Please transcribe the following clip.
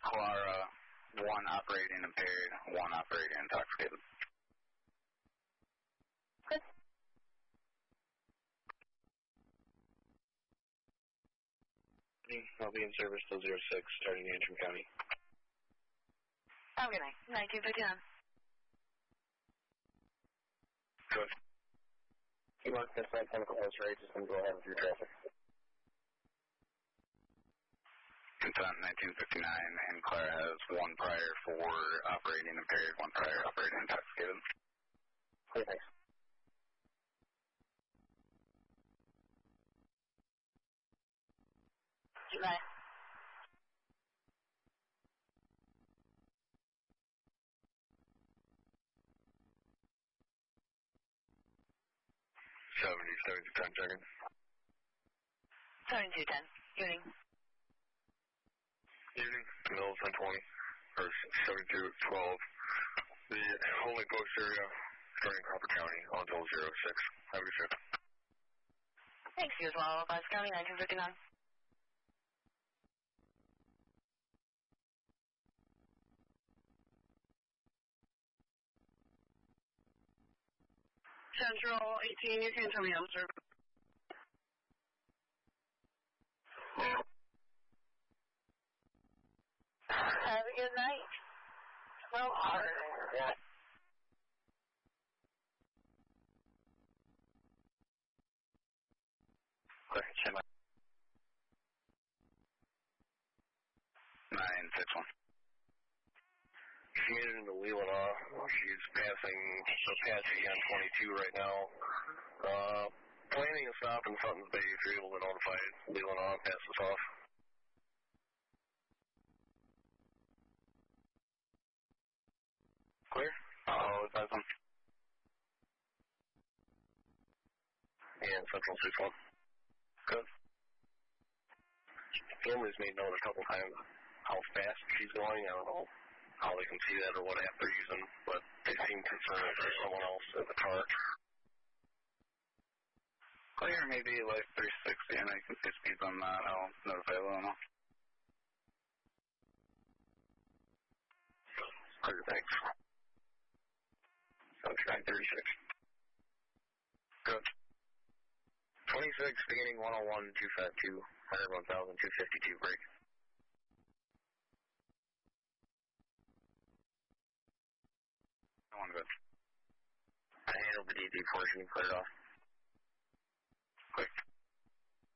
Clara, 1 operating impaired, 1 operating intoxicated. Good. I'll be in service till 06, starting Antrim County. Have a good night. 1959. Good. You want this night chemical host rate, just going to go ahead with your traffic. Consent 1959, and Clara has 1 prior for operating impaired, 1 prior operating intoxicated. Okay, thanks. Goodbye. $70-10 seconds. 7210. Evening. Evening, middle of 1020, or 7212. The Holy Ghost area, starting Crawford County, until 06. Have a good trip. Thanks, you as well. Vice County, 1959. Central 18, you can tell me I'm serving. Have a good night. Well, hard. Yeah. Clear, stand by. 961. She made it into Leelanau. She's passing on 22 right now. Planning to stop in Sutton's Bay if you're able to notify Leelanau and pass this off. Clear? I'll advise them. And Central 61. Good. Family's made note a couple times how fast she's going. I don't know how they can see that or what app they're using, but they seem concerned if there's someone else in the car. Clear, maybe like 360, and I can see speeds on that. I'll notify Lona. Clear, thanks. 36. Good. 26, beginning 101, 252, 101,252 break. One good. I handled the DD portion, cleared off. Quick.